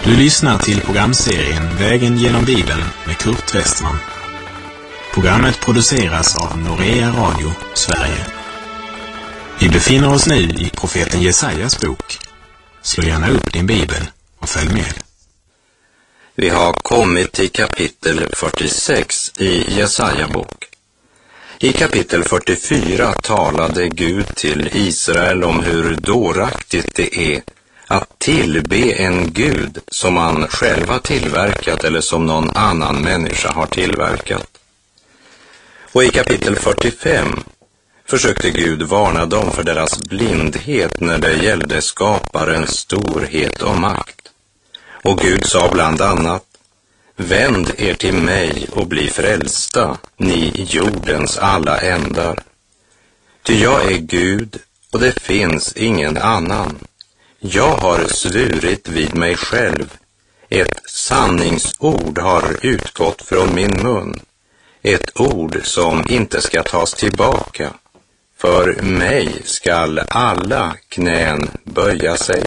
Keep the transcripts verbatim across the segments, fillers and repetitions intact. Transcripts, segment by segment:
Du lyssnar till programserien Vägen genom Bibeln med Kurt Westman. Programmet produceras av Norea Radio, Sverige. Vi befinner oss nu i profeten Jesajas bok. Slå gärna upp din bibel och följ med. Vi har kommit till kapitel fyrtiosex i Jesaja bok. I kapitel fyrtiofyra talade Gud till Israel om hur dåraktigt det är att tillbe en Gud som man själv har tillverkat eller som någon annan människa har tillverkat. Och i kapitel fyrtiofem försökte Gud varna dem för deras blindhet när det gällde skaparens storhet och makt. Och Gud sa bland annat: vänd er till mig och bli frälsta, ni jordens alla ändar. Ty jag är Gud och det finns ingen annan. Jag har svurit vid mig själv. Ett sanningsord har utgått från min mun. Ett ord som inte ska tas tillbaka. För mig skall alla knän böja sig.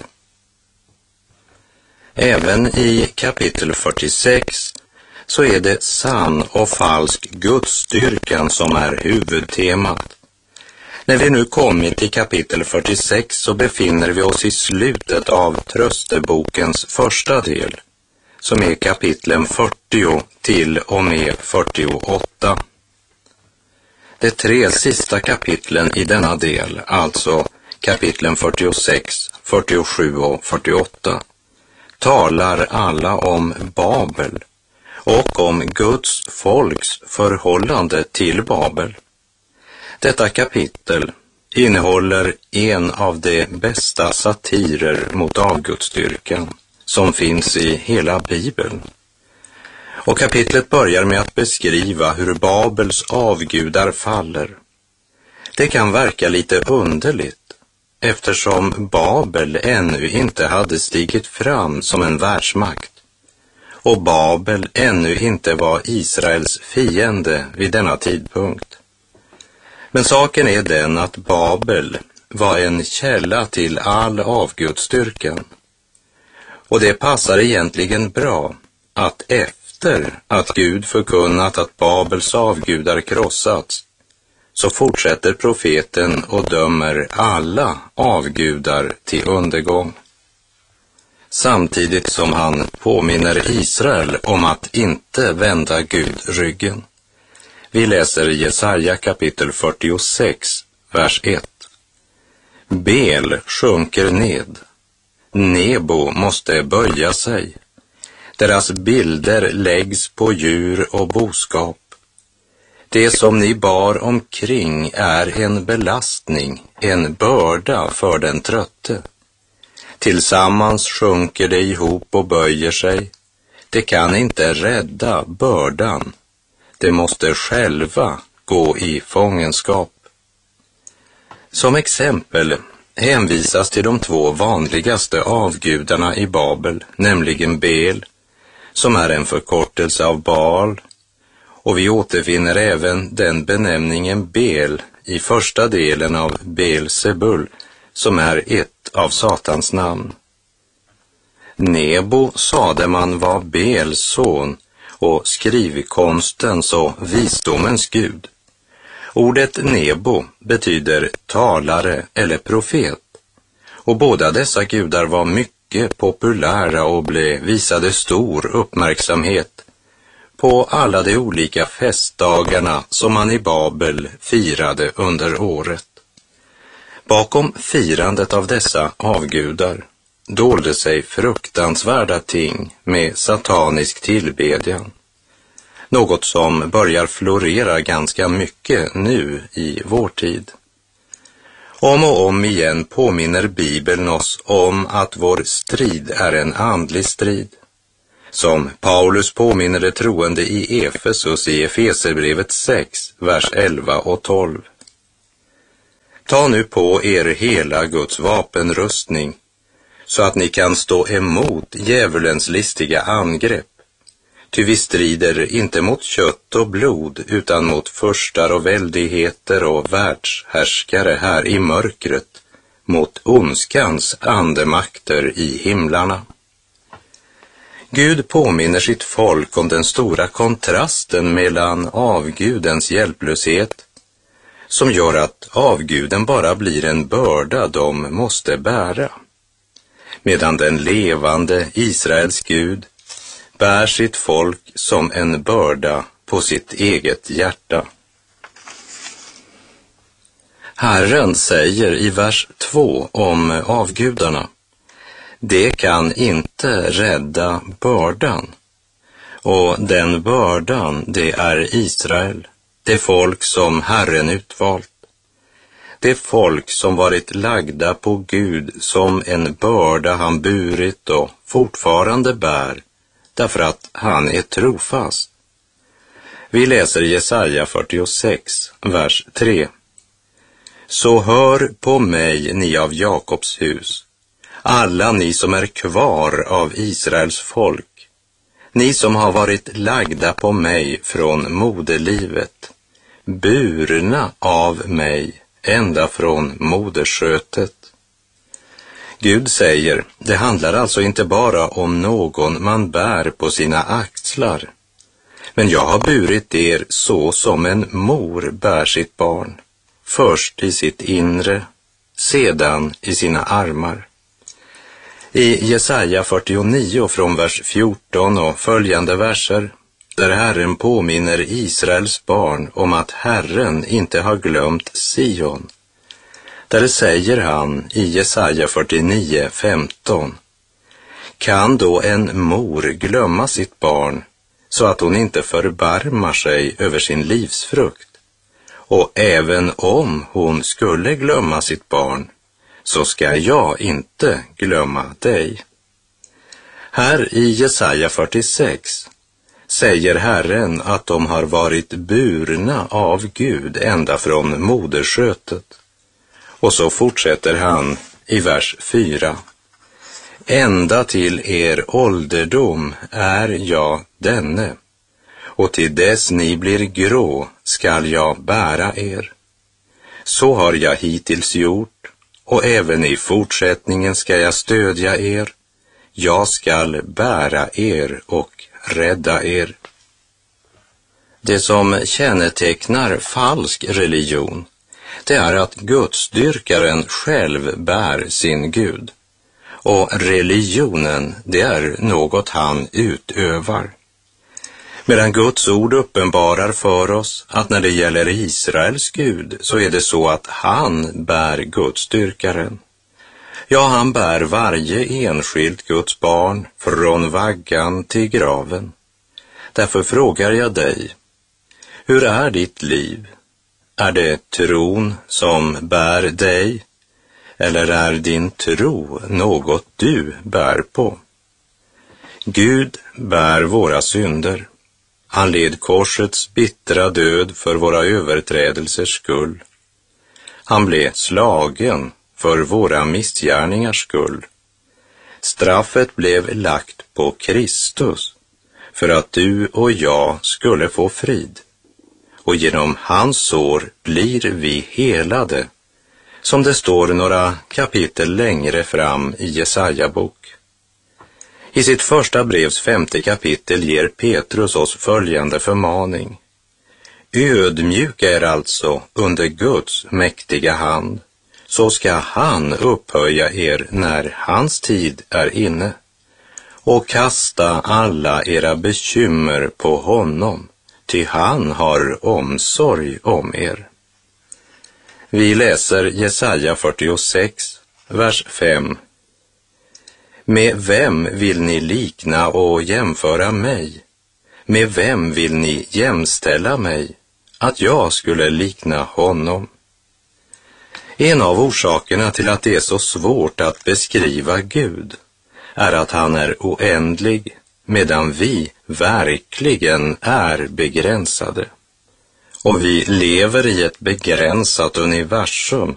Även i kapitel fyrtiosex så är det sann och falsk gudsstyrkan som är huvudtemat. När vi nu kommit till kapitel fyrtiosex så befinner vi oss i slutet av tröstebokens första del, som är kapitlen fyrtio till och med fyrtioåtta. De tre sista kapitlen i denna del, alltså kapitlen fyrtiosex, fyrtiosju och fyrtioåtta, talar alla om Babel och om Guds folks förhållande till Babel. Detta kapitel innehåller en av de bästa satirer mot avgudsdyrkan som finns i hela Bibeln. Och kapitlet börjar med att beskriva hur Babels avgudar faller. Det kan verka lite underligt eftersom Babel ännu inte hade stigit fram som en världsmakt och Babel ännu inte var Israels fiende vid denna tidpunkt. Men saken är den att Babel var en källa till all avgudsdyrkan. Och det passar egentligen bra att efter att Gud förkunnat att Babels avgudar krossats, så fortsätter profeten och dömer alla avgudar till undergång. Samtidigt som han påminner Israel om att inte vända Gud ryggen. Vi läser Jesaja kapitel fyrtiosex, vers ett. Bel sjunker ned. Nebo måste böja sig. Deras bilder läggs på djur och boskap. Det som ni bar omkring är en belastning, en börda för den trötte. Tillsammans sjunker det ihop och böjer sig. Det kan inte rädda bördan. De måste själva gå i fångenskap. Som exempel hänvisas till de två vanligaste avgudarna i Babel, nämligen Bel, som är en förkortelse av Baal, och vi återfinner även den benämningen Bel i första delen av Belsebul, som är ett av Satans namn. Nebo sade man var Bels son och skrivkonstens och visdomens gud. Ordet Nebo betyder talare eller profet, och båda dessa gudar var mycket populära och blev visade stor uppmärksamhet på alla de olika festdagarna som man i Babel firade under året. Bakom firandet av dessa avgudar dolde sig fruktansvärda ting med satanisk tillbedjan. Något som börjar florera ganska mycket nu i vår tid. Om och om igen påminner Bibeln oss om att vår strid är en andlig strid. Som Paulus påminner det troende i Efesus i Efeserbrevet sex, vers elva och tolv. Ta nu på er hela Guds vapenrustning, så att ni kan stå emot djävulens listiga angrepp. Ty vi strider inte mot kött och blod, utan mot furstar och väldigheter och världshärskare här i mörkret, mot ondskans andemakter i himlarna. Gud påminner sitt folk om den stora kontrasten mellan avgudens hjälplöshet, som gör att avguden bara blir en börda de måste bära, medan den levande Israels Gud bär sitt folk som en börda på sitt eget hjärta. Herren säger i vers två om avgudarna: det kan inte rädda bördan. Och den bördan, det är Israel, det folk som Herren utvalt. Det folk som varit lagda på Gud som en börda han burit och fortfarande bär, därför att han är trofast. Vi läser Jesaja fyrtiosex, vers tre. Så hör på mig, ni av Jakobs hus, alla ni som är kvar av Israels folk, ni som har varit lagda på mig från moderlivet, burna av mig ända från moderskötet. Gud säger, det handlar alltså inte bara om någon man bär på sina axlar, men jag har burit er så som en mor bär sitt barn, först i sitt inre, sedan i sina armar. I Jesaja fyrtionio från vers fjorton och följande verser, där Herren påminner Israels barn om att Herren inte har glömt Sion, där säger han i Jesaja fyrtionio, femton: kan då en mor glömma sitt barn så att hon inte förbarmar sig över sin livsfrukt? Och även om hon skulle glömma sitt barn, så ska jag inte glömma dig. Här i Jesaja fyrtiosex säger Herren att de har varit burna av Gud ända från moderskötet. Och så fortsätter han i vers fyra. Ända till er ålderdom är jag denne, och till dess ni blir grå skall jag bära er. Så har jag hittills gjort, och även i fortsättningen ska jag stödja er. Jag skall bära er och rädda er. Det som kännetecknar falsk religion, det är att gudsdyrkaren själv bär sin Gud. Och religionen, det är något han utövar. Medan Guds ord uppenbarar för oss att när det gäller Israels Gud, så är det så att han bär gudsdyrkaren. Ja, han bär varje enskilt Guds barn från vaggan till graven. Därför frågar jag dig, hur är ditt liv? Är det tron som bär dig? Eller är din tro något du bär på? Gud bär våra synder. Han led korsets bittra död för våra överträdelsers skull. Han blev slagen för våra missgärningars skull. Straffet blev lagt på Kristus för att du och jag skulle få frid. Och genom hans sår blir vi helade, som det står några kapitel längre fram i Jesaja bok. I sitt första brevs femte kapitel ger Petrus oss följande förmaning. Ödmjuka er alltså under Guds mäktiga hand, så ska han upphöja er när hans tid är inne, och kasta alla era bekymmer på honom, ty han har omsorg om er. Vi läser Jesaja fyrtiosex, vers fem. Med vem vill ni likna och jämföra mig? Med vem vill ni jämställa mig, att jag skulle likna honom? En av orsakerna till att det är så svårt att beskriva Gud är att han är oändlig, medan vi verkligen är begränsade. Och vi lever i ett begränsat universum